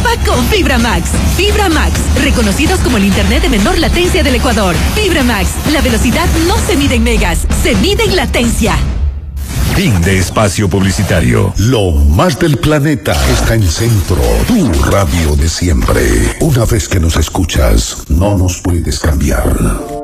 nueva con Fibra Max. Fibra Max, reconocidos como el internet de menor latencia del Ecuador. Fibra Max, la velocidad no se mide en megas, se mide en latencia. Fin de espacio publicitario. Lo más del planeta está en Centro, tu radio de siempre. Una vez que nos escuchas, no nos puedes cambiar.